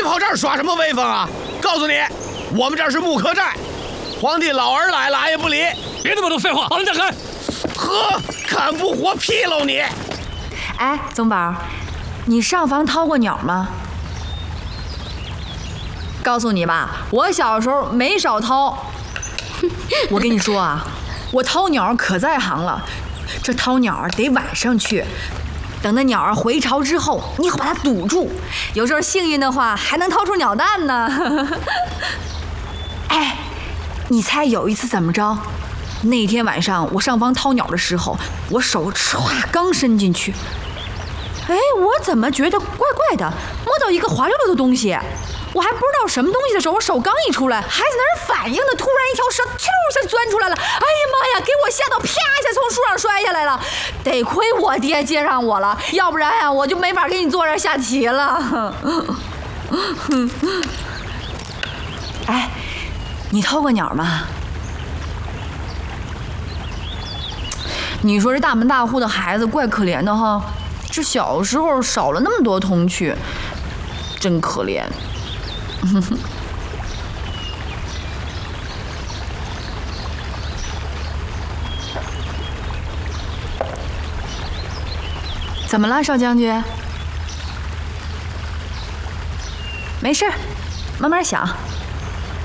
跑这儿耍什么威风啊？告诉你，我们这儿是木刻寨，皇帝老儿来了，俺也不理。 别那么多废话，把人打开！ 呵，看不活劈喽你！ 哎，宗宝，你上房掏过鸟吗？告诉你吧，我小时候没少掏。我跟你说啊，我掏鸟可在行了。这掏鸟得晚上去，等那鸟儿回巢之后，你好把它堵住。有时候幸运的话，还能掏出鸟蛋呢。哎，你猜有一次怎么着？那天晚上我上房掏鸟的时候，我手歘刚伸进去，哎，我怎么觉得怪怪的，摸到一个滑溜溜的东西。我还不知道什么东西的时候，我手刚一出来，还在那儿反应呢，突然一条蛇啾一下钻出来了，哎呀妈呀，给我吓到啪一下从树上摔下来了。得亏我爹接上我了，要不然呀，我就没法给你坐这儿下棋了。哎，你掏过鸟吗？你说这大门大户的孩子怪可怜的哈，这小时候少了那么多童趣，真可怜。怎么了，少将军？没事，慢慢想。